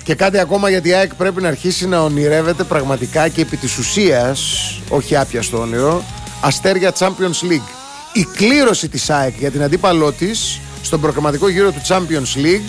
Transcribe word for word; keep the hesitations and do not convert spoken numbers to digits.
Και κάτι ακόμα, γιατί η ΑΕΚ πρέπει να αρχίσει να ονειρεύεται πραγματικά και επί της ουσίας, όχι άπιαστο όνειρο, αστέρια Champions League. Η κλήρωση της ΑΕΚ για την αντίπαλό της στον προκριματικό γύρο του Champions League